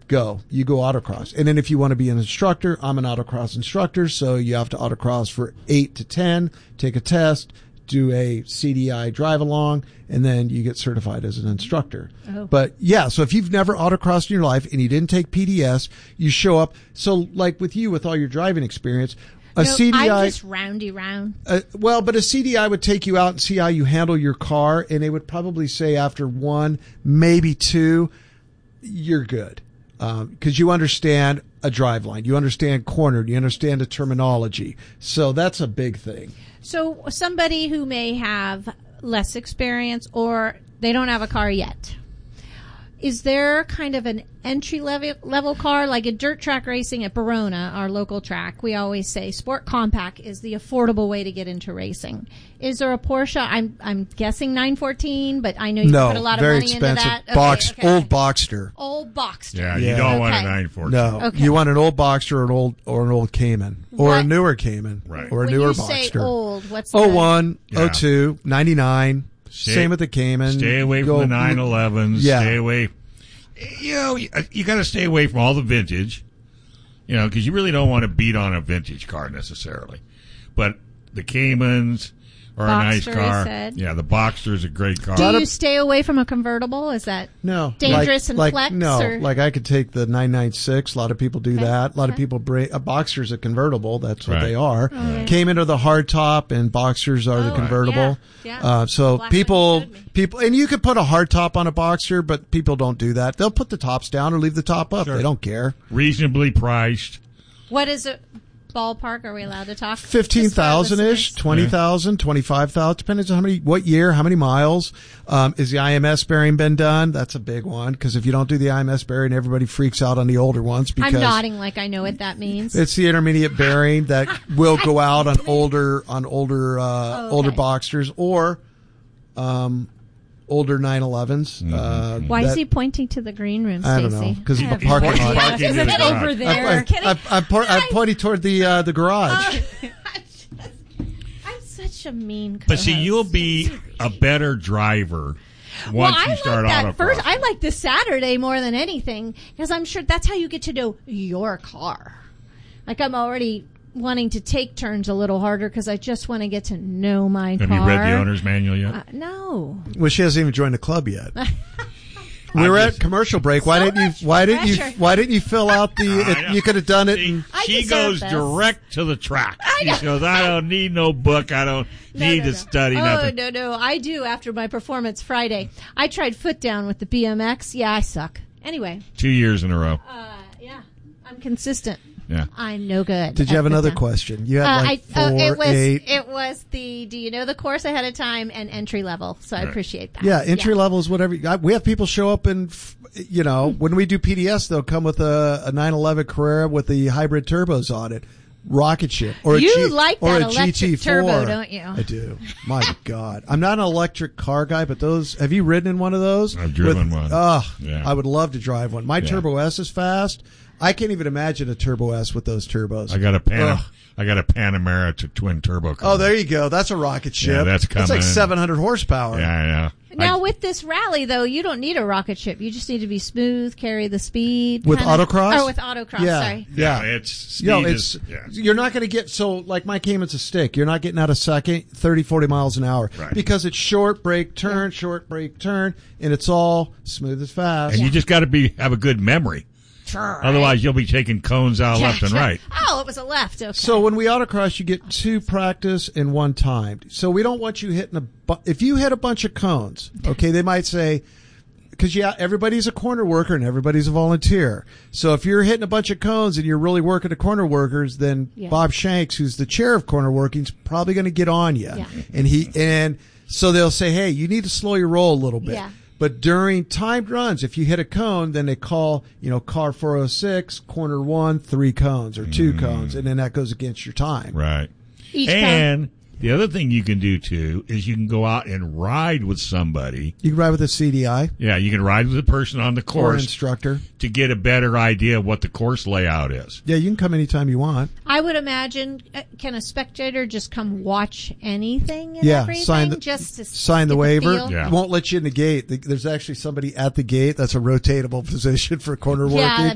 go. You go autocross. And then if you want to be an instructor, I'm an autocross instructor, so you have to autocross for 8 to 10, take a test, do a CDI drive along, and then you get certified as an instructor. Oh. But yeah, so if you've never autocrossed in your life and you didn't take PDS, you show up. So like with you, with all your driving experience, a CDI. I'm just roundy round. Well, but a CDI would take you out and see how you handle your car, and they would probably say after 1, maybe 2, you're good. Because you understand a drive line, you understand cornered, you understand the terminology. So that's a big thing. So somebody who may have less experience or they don't have a car yet, is there kind of an entry level car like a dirt track racing at Verona, our local track? We always say Sport Compact is the affordable way to get into racing. Is there a Porsche? I'm guessing 914, but I know you put a lot of money expensive. into that. Old Boxster. Old Boxster. Yeah, you don't want a 914. No, you want an old Boxster or an old Cayman or a newer Cayman, right? Or a newer Boxster. When you say old, what's 01, 02, 99. Same with the Cayman. Stay away from the 911s. Yeah. Stay away. You got to stay away from all the vintage, because you really don't want to beat on a vintage car necessarily. But the Caymans are a nice car. Yeah, the Boxster is a great car. Do you stay away from a convertible? Is that dangerous and flex? No, or? like I could take the 996. A lot of people do that. A lot of people bring a Boxster's a convertible. That's what they are. Cayman are the hard top, and Boxsters are the convertible. Yeah. So people, and you could put a hard top on a Boxster, but people don't do that. They'll put the tops down or leave the top up. They don't care. Reasonably priced. What is it? Ballpark, are we allowed to talk? 15,000-ish, 20,000, 25,000, depends on what year, how many miles. Is the IMS bearing been done? That's a big one, because if you don't do the IMS bearing, everybody freaks out on the older ones. Because I'm nodding like I know what that means. It's the intermediate bearing that will go out on older Boxsters or older 911s. Why is he pointing to the green room, Stacey? I don't know, because of the parking lot. Isn't it over there? I'm pointing toward the garage. I'm such a mean co-host. But see, you'll be a better driver once you start autocross. I like this Saturday more than anything, because I'm sure that's how you get to know your car. Like, I'm already wanting to take turns a little harder because I just want to get to know my car. Have you read the owner's manual yet? No. Well, she hasn't even joined the club yet. We were at commercial break. Why didn't you fill out the? You could have done it. She goes direct to the track. She goes, I don't need no book. I don't need to study nothing. Oh no, I do. After my performance Friday, I tried foot down with the BMX. Yeah, I suck. Anyway. 2 years in a row. Yeah, I'm consistent. Yeah. I'm no good. Did you have another question? You had it was the do you know the course ahead of time and entry level. So I appreciate that. Yeah, entry level is whatever. We have people show up and, when we do PDS, they'll come with a 911 Carrera with the hybrid turbos on it. Rocket ship. Or like that electric GT4. Turbo, don't you? I do. My God. I'm not an electric car guy, but have you ridden in one of those? I've driven one. I would love to drive one. My Turbo S is fast. I can't even imagine a Turbo S with those turbos. I got a Panamera twin turbo car. Oh, there you go. That's a rocket ship. Yeah, that's coming. It's like 700 horsepower. Yeah. Now, with this rally, though, you don't need a rocket ship. You just need to be smooth, carry the speed. With autocross? With autocross, sorry. Yeah, it's speed. You're not going to get, like my Cayman's a stick. You're not getting out a second, 30, 40 miles an hour. Right. Because it's short, brake, turn, short, brake, turn, and it's all smooth as fast. And you just got to have a good memory. Sure, otherwise, you'll be taking cones out left and right. Oh, it was a left. Okay. So when we autocross, you get 2 practice and 1 timed. So we don't want you hitting if you hit a bunch of cones, okay, they might say, because everybody's a corner worker and everybody's a volunteer. So if you're hitting a bunch of cones and you're really working the corner workers, then Bob Shanks, who's the chair of corner working, is probably going to get on you. Yeah. And so they'll say, hey, you need to slow your roll a little bit. Yeah. But during timed runs, if you hit a cone, then they call, car 406, corner 1, 3 cones or 2 cones, and then that goes against your time. Right. Each cone. The other thing you can do, too, is you can go out and ride with somebody. You can ride with a CDI. Yeah, you can ride with a person on the course. Or an instructor. To get a better idea of what the course layout is. Yeah, you can come anytime you want. I would imagine, can a spectator just come watch anything and everything? Sign the waiver. Yeah. Won't let you in the gate. There's actually somebody at the gate that's a rotatable position for corner working.